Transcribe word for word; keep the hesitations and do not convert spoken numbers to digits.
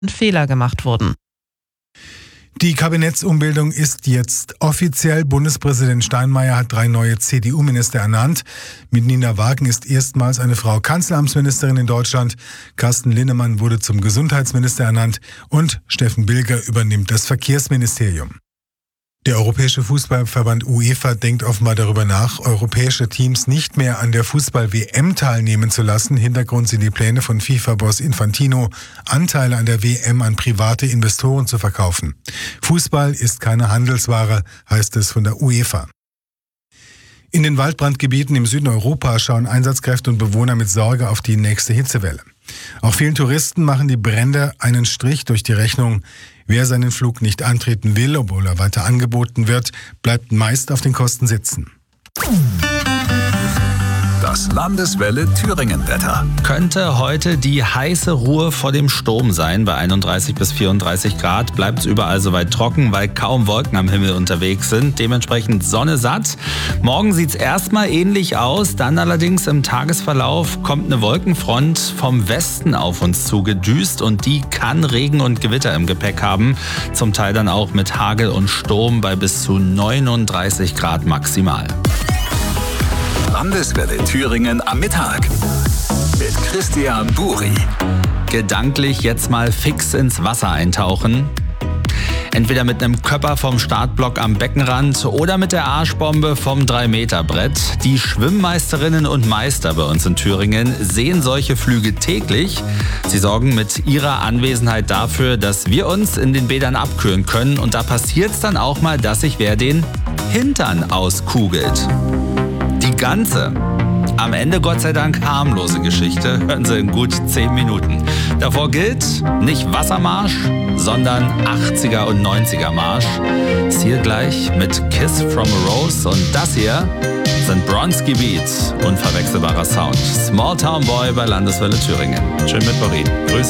Fehler gemacht wurden. Die Kabinettsumbildung ist jetzt offiziell. Bundespräsident Steinmeier hat drei neue C D U-Minister ernannt. Mit Nina Wagen ist erstmals eine Frau Kanzleramtsministerin in Deutschland. Carsten Linnemann wurde zum Gesundheitsminister ernannt und Steffen Bilger übernimmt das Verkehrsministerium. Der Europäische Fußballverband UEFA denkt offenbar darüber nach, europäische Teams nicht mehr an der Fußball-W M teilnehmen zu lassen. Hintergrund sind die Pläne von FIFA-Boss Infantino, Anteile an der W M an private Investoren zu verkaufen. Fußball ist keine Handelsware, heißt es von der UEFA. In den Waldbrandgebieten im Süden Europas schauen Einsatzkräfte und Bewohner mit Sorge auf die nächste Hitzewelle. Auch vielen Touristen machen die Brände einen Strich durch die Rechnung. Wer seinen Flug nicht antreten will, obwohl er weiter angeboten wird, bleibt meist auf den Kosten sitzen. Das Landeswelle Thüringen-Wetter. Könnte heute die heiße Ruhe vor dem Sturm sein. Bei einunddreißig bis vierunddreißig Grad bleibt es überall soweit trocken, weil kaum Wolken am Himmel unterwegs sind. Dementsprechend Sonne satt. Morgen sieht es erstmal ähnlich aus. Dann allerdings im Tagesverlauf kommt eine Wolkenfront vom Westen auf uns zugedüst und die kann Regen und Gewitter im Gepäck haben. Zum Teil dann auch mit Hagel und Sturm bei bis zu neununddreißig Grad maximal. Landeswelle Thüringen am Mittag mit Christian Buri. Gedanklich jetzt mal fix ins Wasser eintauchen. Entweder mit einem Köpper vom Startblock am Beckenrand oder mit der Arschbombe vom drei Meter Brett. Die Schwimmmeisterinnen und Meister bei uns in Thüringen sehen solche Flüge täglich. Sie sorgen mit ihrer Anwesenheit dafür, dass wir uns in den Bädern abkühlen können. Und da passiert es dann auch mal, dass sich wer den Hintern auskugelt. Die ganze, am Ende Gott sei Dank harmlose Geschichte hören Sie in gut zehn Minuten. Davor gilt nicht Wassermarsch, sondern achtziger und neunziger Marsch. Ziel gleich mit Kiss from a Rose und das hier sind Bronski Beats, unverwechselbarer Sound. Small Town Boy bei Landeswelle Thüringen. Schön mit Marie. Grüße.